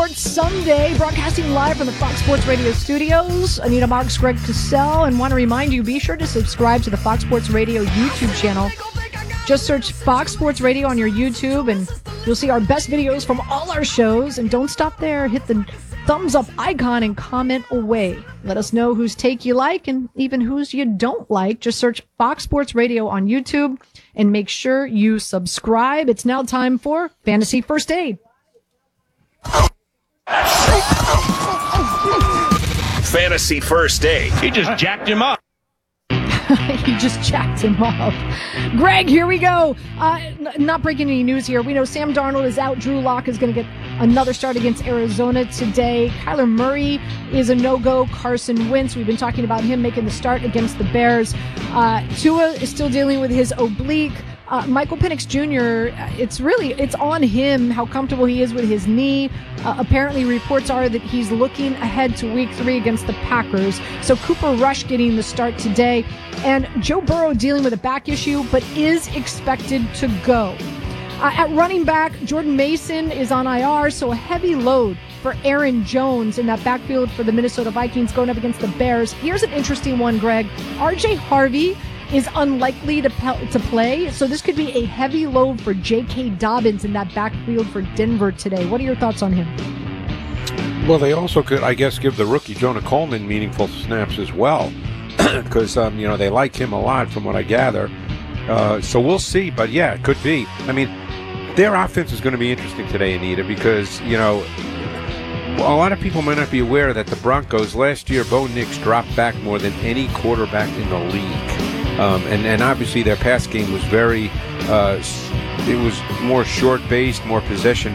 Sports Sunday, broadcasting live from the Fox Sports Radio studios. Anita Marks, Greg Cassell, and want to remind you, be sure to subscribe to the Fox Sports Radio YouTube channel. Just search Fox Sports Radio on your YouTube, and you'll see our best videos from all our shows. And don't stop there. Hit the thumbs up icon and comment away. Let us know whose take you like and even whose you don't like. Just search Fox Sports Radio on YouTube and make sure you subscribe. It's now time for Fantasy First Aid. Fantasy First Aid. He just jacked him up. He just jacked him up. Greg, here we go. Not breaking any news here. We know Sam Darnold is out. Drew Lock is going to get another start against Arizona today. Kyler Murray is a no-go. Carson Wentz, we've been talking about him making the start against the Bears. Tua is still dealing with his oblique. Michael Penix Jr., it's on him how comfortable he is with his knee. Apparently reports are that he's looking ahead to week 3 against the Packers. So Cooper Rush getting the start today. And Joe Burrow dealing with a back issue, but is expected to go. At running back, Jordan Mason is on IR, so a heavy load for Aaron Jones in that backfield for the Minnesota Vikings going up against the Bears. Here's an interesting one, Greg. RJ Harvey is unlikely to play, so this could be a heavy load for J.K. Dobbins in that backfield for Denver today. What are your thoughts on him? Well, they also could, I guess, give the rookie Jonah Coleman meaningful snaps as well, because they like him a lot from what I gather. So we'll see, but yeah, it could be. I mean, their offense is going to be interesting today, Anita, because a lot of people might not be aware that the Broncos last year, Bo Nix dropped back more than any quarterback in the league. And obviously their pass game was it was more short-based, more possession